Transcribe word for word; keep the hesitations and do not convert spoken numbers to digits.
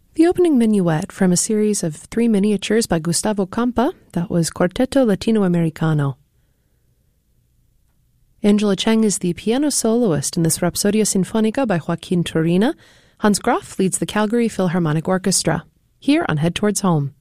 The opening minuet from a series of three miniatures by Gustavo Campa, that was Quarteto Latinoamericano. Angela Cheng is the piano soloist in this Rhapsodia Sinfonica by Joaquin Turina. Hans Graf leads the Calgary Philharmonic Orchestra, here on Head Towards Home.